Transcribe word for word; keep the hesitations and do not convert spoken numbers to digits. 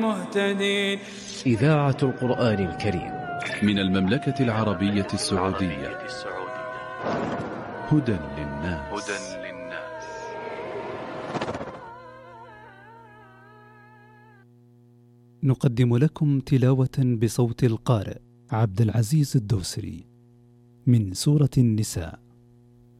مهتدين. إذاعة القرآن الكريم من المملكة العربية السعودية. هدى للناس. نقدم لكم تلاوة بصوت القارئ عبد العزيز الدوسري من سورة النساء.